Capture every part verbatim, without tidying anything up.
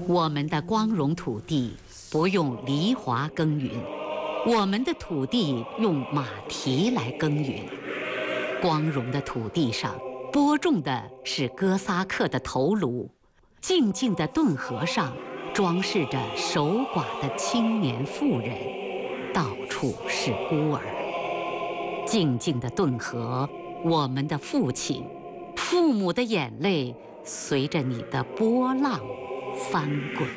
我们的光荣土地不用犁铧耕耘，我们的土地用马蹄来耕耘。光荣的土地上播种的是哥萨克的头颅，静静的顿河上装饰着守寡的青年妇人，到处是孤儿。静静的顿河，我们的父亲，父母的眼泪随着你的波浪翻滚。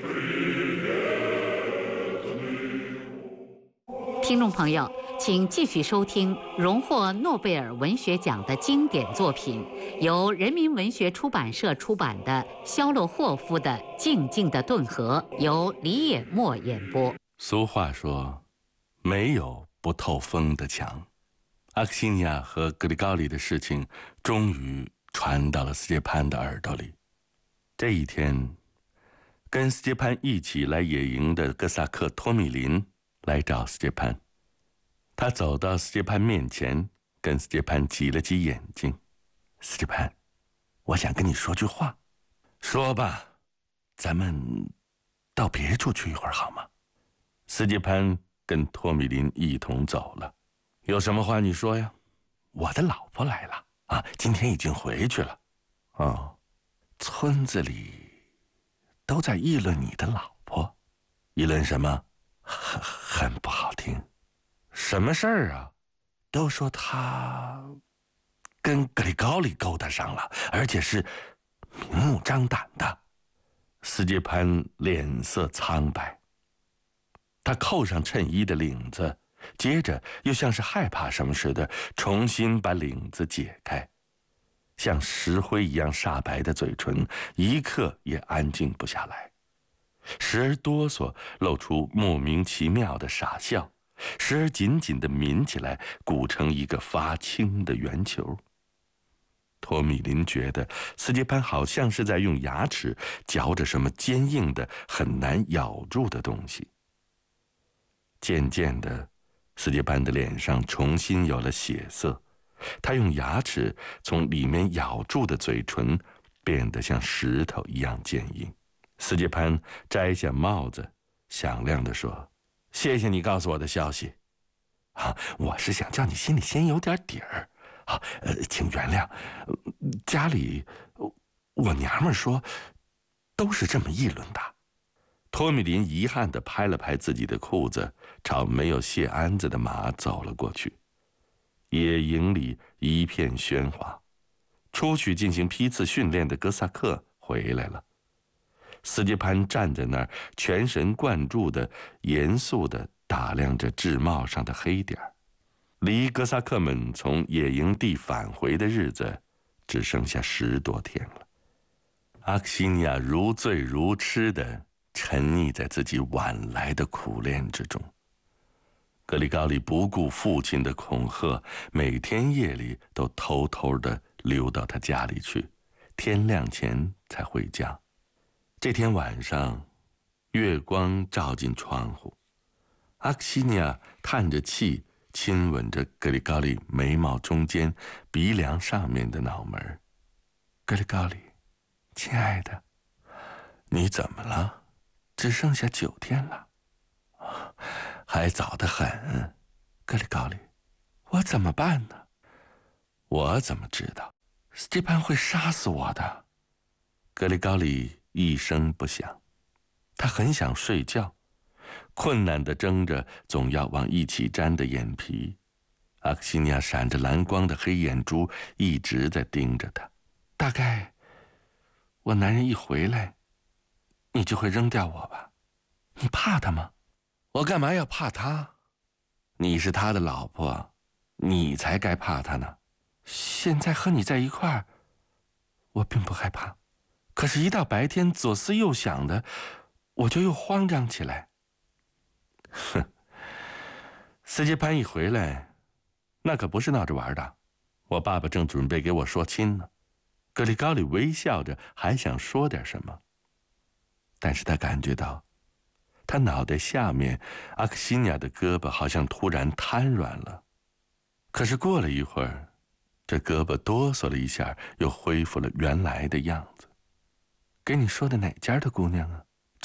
听众朋友，请继续收听荣获诺贝尔文学奖的经典作品，由人民文学出版社出版的肖洛霍夫的《静静的顿河》，由李野墨演播。 俗话说，没有不透风的墙。阿克西尼亚和格里高里的事情终于传到了斯捷潘的耳朵里。这一天，跟斯捷潘一起来野营的哥萨克托米林来找斯捷潘。他走到斯捷潘面前，跟斯捷潘挤了挤眼睛。斯捷潘，我想跟你说句话。说吧，咱们到别处去一会儿好吗？斯捷潘跟托米林一同走了。有什么话你说呀？我的老婆来了啊，今天已经回去了。哦，村子里都在议论你的老婆。议论什么？很很不好听。什么事儿啊？都说她跟格里高里勾搭上了，而且是明目张胆的。斯捷潘脸色苍白，他扣上衬衣的领子，接着又像是害怕什么似的，重新把领子解开。像石灰一样煞白的嘴唇一刻也安静不下来，时而哆嗦，露出莫名其妙的傻笑，时而紧紧地抿起来，鼓成一个发青的圆球。托米林觉得斯捷潘好像是在用牙齿嚼着什么坚硬的、很难咬住的东西。渐渐的，斯捷潘的脸上重新有了血色，他用牙齿从里面咬住的嘴唇变得像石头一样坚硬。斯捷潘摘下帽子，响亮地说：“谢谢你告诉我的消息。啊，我是想叫你心里先有点底儿。啊，呃，请原谅，家里我娘们说都是这么议论的。”托米林遗憾地拍了拍自己的裤子，朝没有卸鞍子的马走了过去。野营里一片喧哗，出去进行批次训练的哥萨克回来了。斯捷潘站在那儿，全神贯注地、严肃地打量着制帽上的黑点儿。离哥萨克们从野营地返回的日子只剩下十多天了。阿克西尼亚如醉如痴地沉溺在自己晚来的苦练之中。格里高里不顾父亲的恐吓，每天夜里都偷偷地溜到他家里去，天亮前才回家。这天晚上，月光照进窗户，阿克西尼亚叹着气，亲吻着格里高里眉毛中间、鼻梁上面的脑门。格里高里，亲爱的，你怎么了？只剩下九天了，还早得很。格里高里，我怎么办呢？我怎么知道？斯捷潘会杀死我的。格里高里一声不响，他很想睡觉，困难地睁着总要往一起沾的眼皮。阿克西尼亚闪着蓝光的黑眼珠一直在盯着他。大概我男人一回来，你就会扔掉我吧？你怕他吗？我干嘛要怕他？你是他的老婆，你才该怕他呢。现在和你在一块儿，我并不害怕，可是一到白天左思右想的，我就又慌张起来。哼，斯捷潘一回来，那可不是闹着玩的。我爸爸正准备给我说亲呢。格里高里微笑着，还想说点什么，但是他感觉到他脑袋下面阿克西尼亚的胳膊好像突然瘫软了。可是过了一会儿，这胳膊哆嗦了一下，又恢复了原来的样子。给你说的哪家的姑娘啊？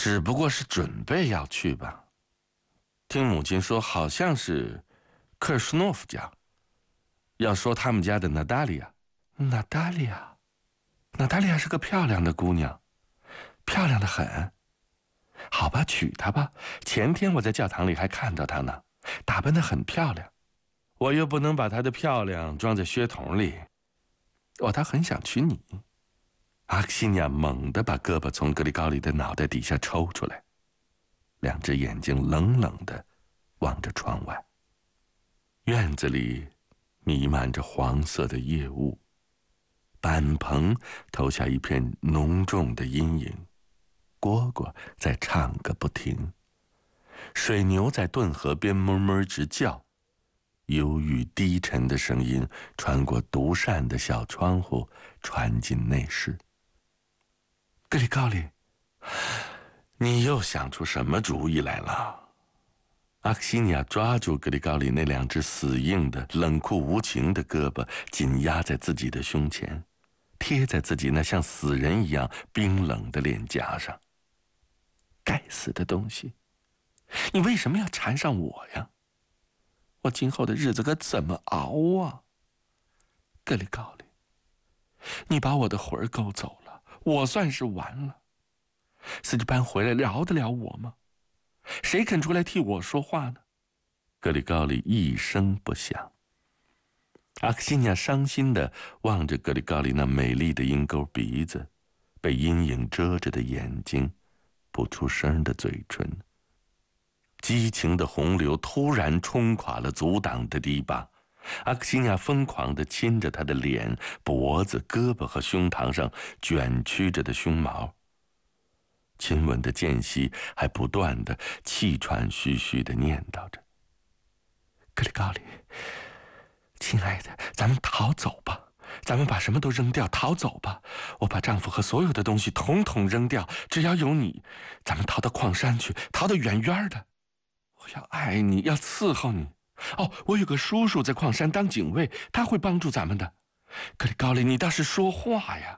只不过是准备要去吧。听母亲说，好像是科尔什诺夫家，要说他们家的娜达莉亚。娜达莉亚，娜达莉亚是个漂亮的姑娘，漂亮的很。好吧，娶她吧。前天我在教堂里还看到她呢，打扮得很漂亮。我又不能把她的漂亮装在靴筒里。我倒很想娶你。阿克西尼亚猛地把胳膊从格里高里的脑袋底下抽出来，两只眼睛冷冷地望着窗外。院子里弥漫着黄色的夜雾，板棚投下一片浓重的阴影，蝈蝈在唱个不停，水牛在顿河边哞哞直叫，忧郁低沉的声音穿过独扇的小窗户传进内室。格里高里，你又想出什么主意来了？阿克西尼亚抓住格里高里那两只死硬的、冷酷无情的胳膊，紧压在自己的胸前，贴在自己那像死人一样冰冷的脸颊上。该死的东西，你为什么要缠上我呀？我今后的日子可怎么熬啊？格里高里，你把我的魂儿勾走了，我算是完了。斯基班回来饶得了我吗？谁肯出来替我说话呢？格里高里一声不响。阿克西尼亚伤心地望着格里高里那美丽的鹰钩鼻子，被阴影遮着的眼睛，不出声的嘴唇。激情的洪流突然冲垮了阻挡的堤坝，阿克西尼亚疯狂地亲着他的脸、脖子、胳膊和胸膛上卷曲着的胸毛。亲吻的间隙还不断地气喘吁吁地念叨着：“格里高里，亲爱的，咱们逃走吧，咱们把什么都扔掉，逃走吧。我把丈夫和所有的东西统统扔掉，只要有你，咱们逃到矿山去，逃得远远的。我要爱你，要伺候你。哦，我有个叔叔在矿山当警卫，他会帮助咱们的。格里高里，你倒是说话呀！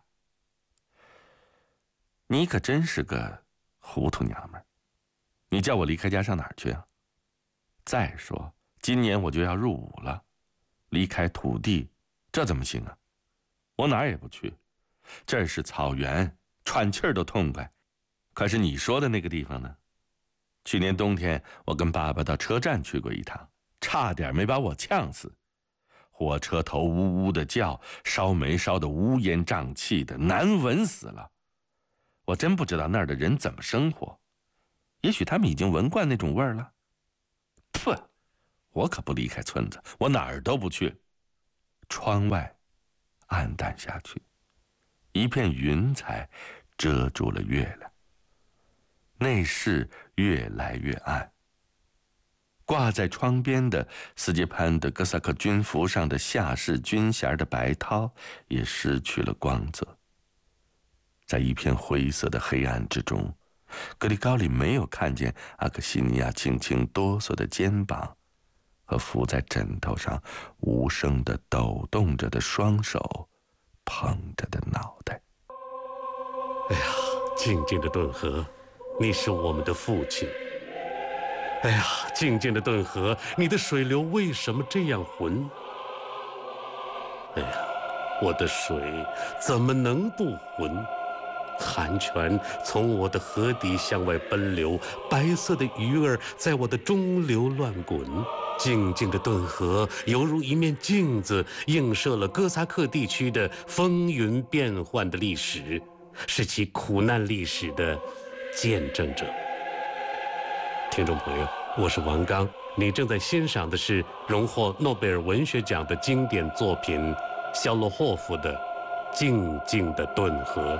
你可真是个糊涂娘们儿，你叫我离开家上哪儿去啊？再说今年我就要入伍了，离开土地，这怎么行啊？我哪儿也不去，这儿是草原，喘气儿都痛快。可是你说的那个地方呢？去年冬天我跟爸爸到车站去过一趟，差点没把我呛死。火车头呜呜的叫，烧煤烧得乌烟瘴气的，难闻死了。我真不知道那儿的人怎么生活，也许他们已经闻惯那种味儿了。噗，我可不离开村子，我哪儿都不去。窗外暗淡下去，一片云彩遮住了月亮，内室越来越暗。挂在窗边的斯捷潘的哥萨克军服上的下士军衔的白绦也失去了光泽。在一片灰色的黑暗之中，格里高里没有看见阿克西尼亚轻轻哆嗦的肩膀和伏在枕头上无声地抖动着的双手捧着的脑袋。 哎呀，静静的顿河，你是我们的父亲。哎呀，静静的顿河，你的水流为什么这样浑？哎呀，我的水怎么能不浑？寒泉从我的河底向外奔流，白色的鱼儿在我的中流乱滚。静静的顿河犹如一面镜子，映射了哥萨克地区的风云变幻的历史，是其苦难历史的见证者。听众朋友，我是王刚，你正在欣赏的是荣获诺贝尔文学奖的经典作品肖洛霍夫的《静静的顿河》。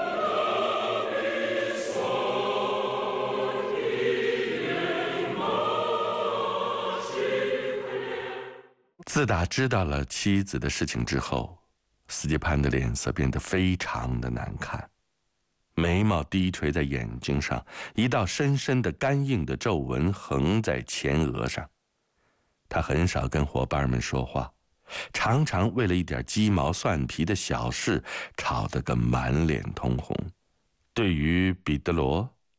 自打知道了妻子的事情之后，斯捷潘的脸色变得非常的难看，眉毛低垂在眼睛上，一道深深的干硬的皱纹横在前额上。他很少跟伙伴们说话，常常为了一点鸡毛蒜皮的小事吵得个满脸通红。对于彼得罗，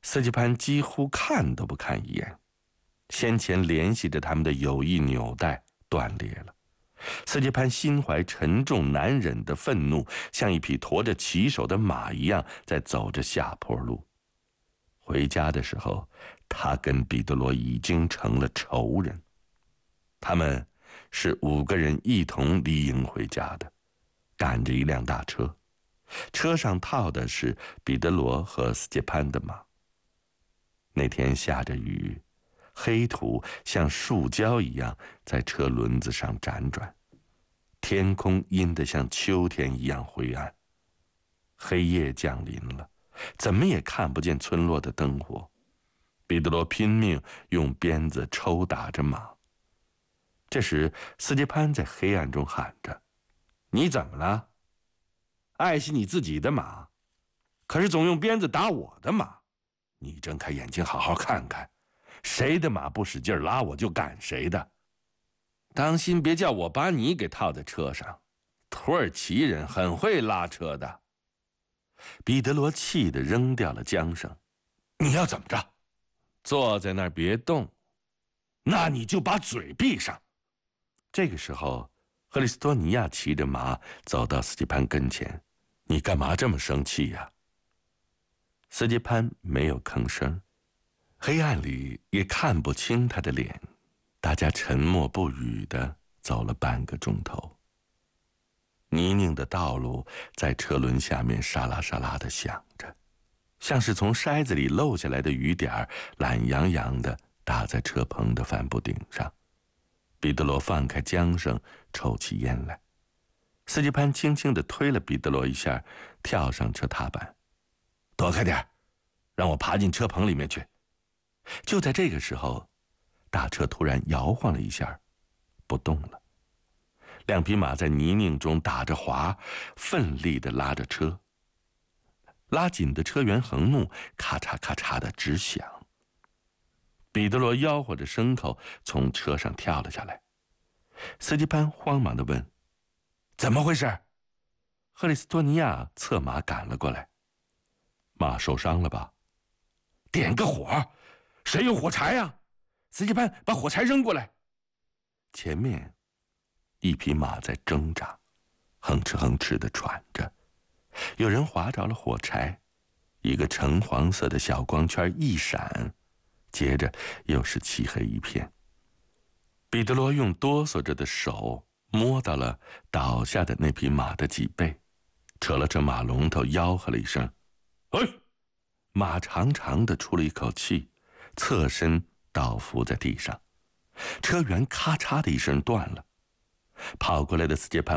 斯捷潘几乎看都不看一眼。先前联系着他们的友谊纽带断裂了。斯捷潘心怀沉重难忍的愤怒，像一匹驮着骑手的马一样，在走着下坡路。回家的时候，他跟彼得罗已经成了仇人。他们是五个人一同离营回家的，赶着一辆大车，车上套的是彼得罗和斯捷潘的马。那天下着雨，黑土像树胶一样在车轮子上辗转，天空阴得像秋天一样灰暗。黑夜降临了，怎么也看不见村落的灯火。彼得罗拼命用鞭子抽打着马。这时斯捷潘在黑暗中喊着：“你怎么了？爱惜你自己的马，可是总用鞭子打我的马。你睁开眼睛好好看看，谁的马不使劲拉，我就赶谁的。当心别叫我把你给套在车上，土耳其人很会拉车的。”彼得罗气得扔掉了缰绳。“你要怎么着？坐在那儿别动。那你就把嘴闭上。”这个时候，赫里斯托尼亚骑着马走到斯捷潘跟前。“你干嘛这么生气呀？”斯捷潘没有吭声，黑暗里也看不清他的脸。大家沉默不语地走了半个钟头。泥泞的道路在车轮下面沙拉沙拉地响着，像是从筛子里漏下来的雨点，懒洋洋地打在车棚的帆布顶上。彼得罗放开缰绳，抽起烟来。斯捷潘轻轻地推了彼得罗一下，跳上车踏板。“躲开点，让我爬进车棚里面去。”就在这个时候，大车突然摇晃了一下，不动了。两匹马在泥泞中打着滑，奋力地拉着车。拉紧的车辕横木咔嚓咔嚓地直响。彼得罗吆喝着牲口从车上跳了下来。斯捷潘慌忙地问：“怎么回事？”赫里斯托尼亚策马赶了过来。“马受伤了吧？”“点个火，谁有火柴呀？”斯捷潘把火柴扔过来。前面一匹马在挣扎，哼哧哼哧地喘着。有人划着了火柴，一个橙黄色的小光圈一闪，接着又是漆黑一片。彼得罗用哆嗦着的手摸到了倒下的那匹马的脊背，扯了扯马龙头，吆喝了一声：“哎！”马长长的出了一口气，侧身倒伏在地上，车辕咔嚓的一声断了。跑过来的斯捷潘